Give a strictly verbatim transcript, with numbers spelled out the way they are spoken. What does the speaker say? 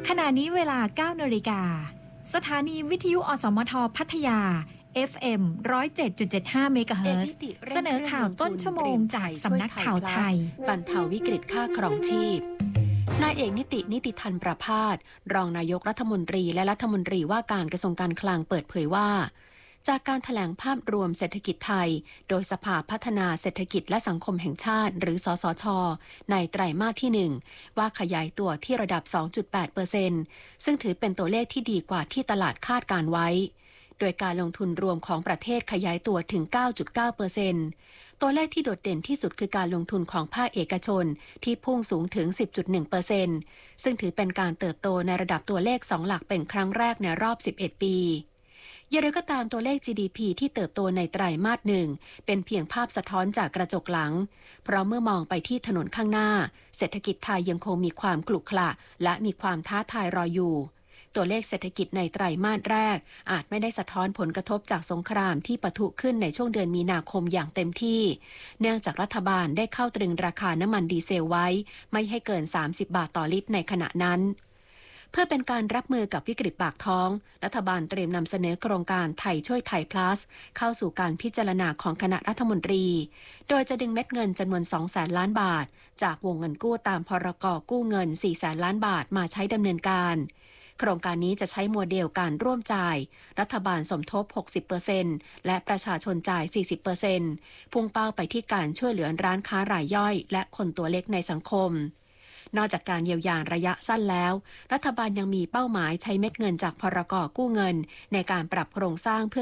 ขณะนี้เวลา เก้านาฬิกา สถานีวิทยุอสมทพัทยา เอฟ เอ็ม หนึ่งศูนย์เจ็ดจุดเจ็ดห้า เมกะเฮิรตซ์ เสนอข่าวต้นชั่วโมงจากสำนักข่าวไทยบรรเทาวิกฤตค่าครองชีพนายเอกนิตินิติธันประภาสรองนายกรัฐมนตรีและรัฐมนตรีว่าการกระทรวงการคลังเปิดเผยว่าจากการแถลงภาพรวมเศรษฐกิจไทยโดยสภาพัฒนาเศรษฐกิจและสังคมแห่งชาติหรือสสช.ในไตรมาสที่หนึ่งว่าขยายตัวที่ระดับ สองจุดแปดเปอร์เซ็นต์ ซึ่งถือเป็นตัวเลขที่ดีกว่าที่ตลาดคาดการไว้โดยการลงทุนรวมของประเทศขยายตัวถึง เก้าจุดเก้าเปอร์เซ็นต์ ตัวเลขที่โดดเด่นที่สุดคือการลงทุนของภาคเอกชนที่พุ่งสูงถึง สิบจุดหนึ่งเปอร์เซ็นต์ ซึ่งถือเป็นการเติบโตในระดับตัวเลขสองหลักเป็นครั้งแรกในรอบสิบเอ็ดปีอย่างไรก็ตามตัวเลข จี ดี พี ที่เติบโตในไตรมาสหนึ่งเป็นเพียงภาพสะท้อนจากกระจกหลังเพราะเมื่อมองไปที่ถนนข้างหน้าเศรษฐกิจไทยยังคงมีความขรุขระและมีความท้าทายรออยู่ตัวเลขเศรษฐกิจในไตรมาสแรกอาจไม่ได้สะท้อนผลกระทบจากสงครามที่ปะทุขึ้นในช่วงเดือนมีนาคมอย่างเต็มที่เนื่องจากรัฐบาลได้เข้าตรึงราคาน้ำมันดีเซลไว้ไม่ให้เกินสามสิบบาทต่อลิตรในขณะนั้นเพื่อเป็นการรับมือกับวิกฤตปากท้องรัฐบาลเตรียมนำเสนอโครงการไทยช่วยไทย plus เข้าสู่การพิจารณาของคณะรัฐมนตรีโดยจะดึงเม็ดเงินจำนวน สองแสนล้านบาทจากวงเงินกู้ตามพรก.กู้เงิน สี่แสนล้านบาทมาใช้ดำเนินการโครงการนี้จะใช้โมเดลการร่วมจ่ายรัฐบาลสมทบ หกสิบเปอร์เซ็นต์ และประชาชนจ่าย สี่สิบเปอร์เซ็นต์ พุ่งเป้าไปที่การช่วยเหลือร้านค้ารายย่อยและคนตัวเล็กในสังคมนอกจากการเยียวยาระยะสั้นแล้วรัฐบาลยังมีเป้าหมายใช้เม็ดเงินจากพรก.กู้เงินในการปรับโครงสร้างเพื่อ